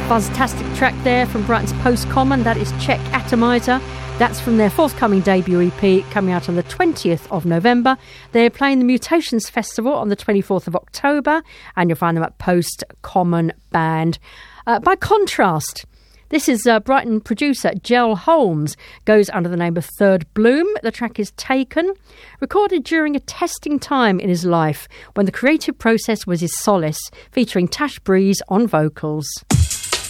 buzztastic track there from Brighton's Post Common. That is Check Atomizer. That's from their forthcoming debut EP coming out on the 20th of November. They're playing the Mutations Festival on the 24th of October, and you'll find them at Post Common Band. By contrast, this is Brighton producer Gel Holmes, goes under the name of Third Bloom. The track is Taken, recorded during a testing time in his life when the creative process was his solace, featuring Tash Breeze on vocals.